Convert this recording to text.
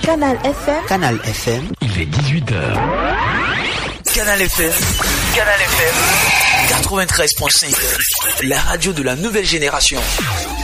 Canal FM. Canal FM. Il est 18h. Canal FM. Canal FM. 93.5. La radio de la nouvelle génération.